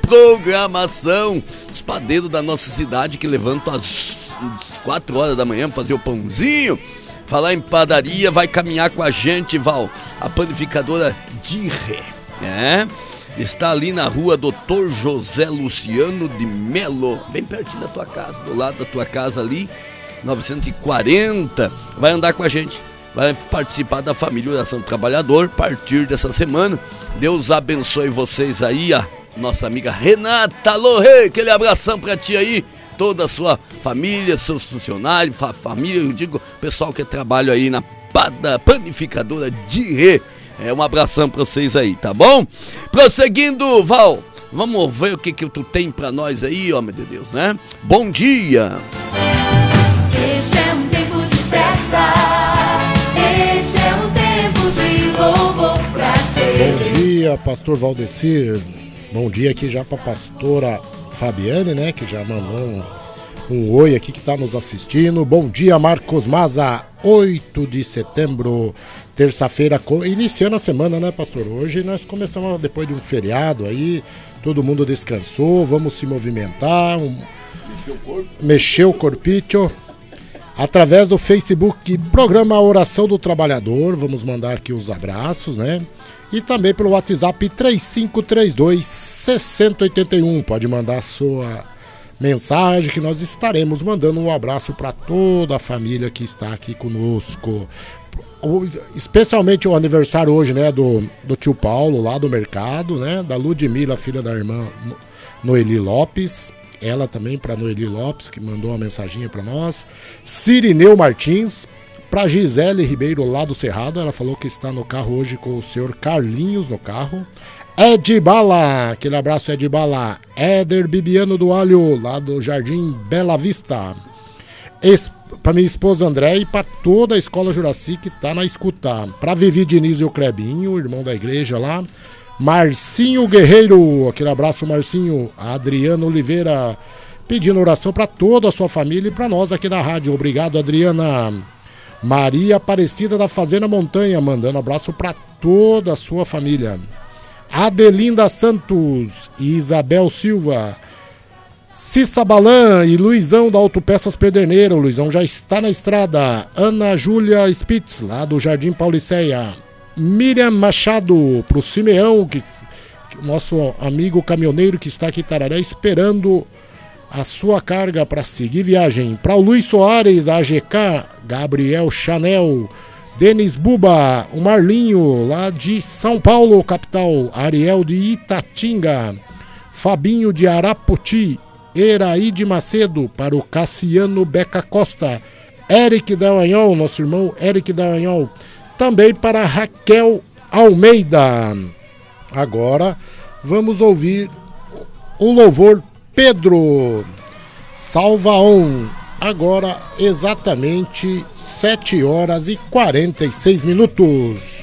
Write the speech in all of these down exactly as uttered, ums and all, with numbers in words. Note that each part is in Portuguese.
programação. Os padeiros da nossa cidade que levantam às quatro horas da manhã pra fazer o pãozinho. Falar em padaria, vai caminhar com a gente, Val. A panificadora Dirre, né? Está ali na rua doutor José Luciano de Melo, bem pertinho da tua casa, do lado da tua casa ali, novecentos e quarenta. Vai andar com a gente, vai participar da família Oração do Trabalhador a partir dessa semana. Deus abençoe vocês aí, a nossa amiga Renata Lorê, aquele abração pra ti aí, toda a sua família, seus funcionários, fa- família, eu digo, pessoal que trabalha aí na pada, panificadora Dirre. É um abração pra vocês aí, tá bom? Prosseguindo, Val, vamos ver o que que tu tem pra nós aí, homem de Deus, né? Bom dia! Esse é um tempo de festa, esse é um tempo de louvor pra ser. Bom dia, pastor Valdecir. Bom dia aqui já pra pastora Fabiane, né, que já mandou um, um oi aqui que tá nos assistindo. Bom dia, Marcos Maza, oito de setembro, terça-feira, iniciando a semana, né, pastor? Hoje nós começamos depois de um feriado aí, todo mundo descansou, vamos se movimentar, um... mexer o corpo, mexer o corpinho. Através do Facebook, programa Oração do Trabalhador, vamos mandar aqui os abraços, né? E também pelo WhatsApp três cinco três dois, seis zero oito um, pode mandar a sua mensagem que nós estaremos mandando um abraço para toda a família que está aqui conosco. O, especialmente o aniversário hoje, né, do, do tio Paulo lá do mercado, né, da Ludmila, filha da irmã Noeli Lopes, ela também para Noeli Lopes, que mandou uma mensaginha para nós. Cirineu Martins, para Gisele Ribeiro lá do Cerrado, ela falou que está no carro hoje com o senhor Carlinhos no carro. Ed Bala, aquele abraço Ed Bala. Éder Bibiano do Alho, lá do Jardim Bela Vista. Es, para minha esposa André e para toda a Escola Juraci que está na escuta. Para Vivi Diniz e o Crebinho, irmão da igreja lá. Marcinho Guerreiro, aquele abraço Marcinho. Adriano Oliveira, pedindo oração para toda a sua família e para nós aqui da rádio. Obrigado, Adriana. Maria Aparecida da Fazenda Montanha, mandando abraço para toda a sua família. Adelinda Santos e Isabel Silva. Cissa Balan e Luizão da Autopeças Pederneira. O Luizão já está na estrada. Ana Júlia Spitz, lá do Jardim Pauliceia. Miriam Machado, pro Simeão, que, que, nosso amigo caminhoneiro que está aqui em Tararé, esperando a sua carga para seguir viagem. Para o Luiz Soares, da A G K, Gabriel Chanel, Denis Buba, o Marlinho, lá de São Paulo, capital, Ariel de Itatinga, Fabinho de Arapoti, Eraide Macedo, para o Cassiano Beca Costa, Eric Dallagnol, nosso irmão Eric Dallagnol, também para Raquel Almeida. Agora vamos ouvir o louvor Pedro Salvaon, agora exatamente sete horas e quarenta e seis minutos.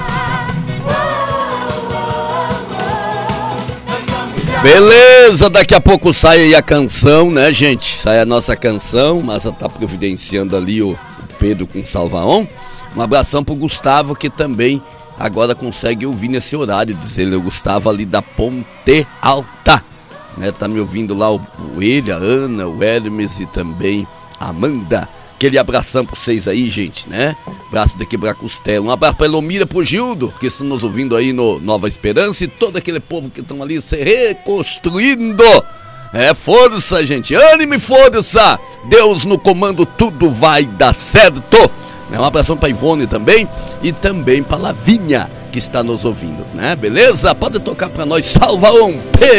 Beleza, daqui a pouco sai aí a canção, né, gente? Sai a nossa canção, mas tá providenciando ali o, o Pedro com Salvaon. Um abração pro Gustavo, que também agora consegue ouvir nesse horário, diz ele, o Gustavo ali da Ponte Alta. Né, tá me ouvindo lá o, o ele, a Ana, o Hermes e também a Amanda. Aquele abração pra vocês aí, gente, né? Abraço de quebrar costela. Um abraço pra Elomira, pro Gildo, que estão nos ouvindo aí no Nova Esperança, e todo aquele povo que estão ali se reconstruindo. É, força, gente, ânimo e força. Deus no comando, tudo vai dar certo. Um abração pra Ivone também, e também pra Lavinha, que está nos ouvindo, né? Beleza? Pode tocar pra nós, Salvaon.